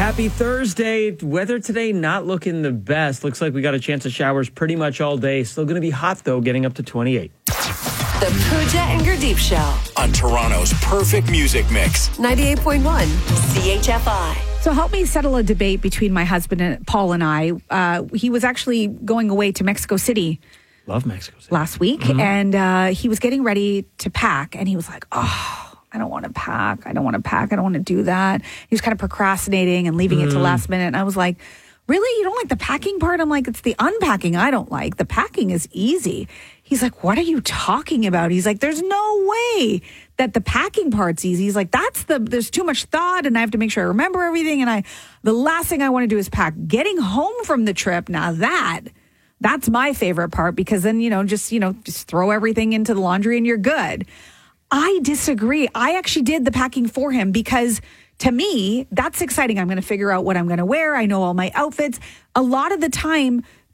Happy Thursday. Weather today not looking the best. Looks like we got a chance of showers pretty much all day. Still going to be hot, though, getting up to 28. The Pooja and Gurdeep Show. On Toronto's perfect music mix. 98.1 CHFI. So help me settle a debate between my husband and Paul and I. He was actually going away to Mexico City. Love Mexico City. Last week. Mm-hmm. And he was getting ready to pack. And he was like, I don't want to pack. I don't want to do that. He was kind of procrastinating and leaving it to last minute. And I was like, really? You don't like the packing part? I'm like, it's the unpacking I don't like. The packing is easy. He's like, what are you talking about? He's like, there's no way that the packing part's easy. He's like, there's too much thought and I have to make sure I remember everything. And the last thing I want to do is pack. Getting home from the trip, now that's my favorite part, because then, just throw everything into the laundry and you're good. I disagree. I actually did the packing for him because to me, that's exciting. I'm going to figure out what I'm going to wear. I know all my outfits. A lot of the time,